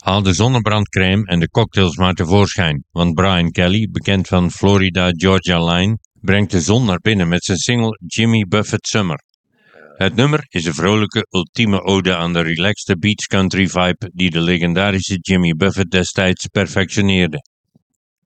Haal de zonnebrandcrème en de cocktails maar tevoorschijn, want Brian Kelly, bekend van Florida Georgia Line, brengt de zon naar binnen met zijn single Jimmy Buffett Summer. Het nummer is een vrolijke, ultieme ode aan de relaxed beach country vibe die de legendarische Jimmy Buffett destijds perfectioneerde.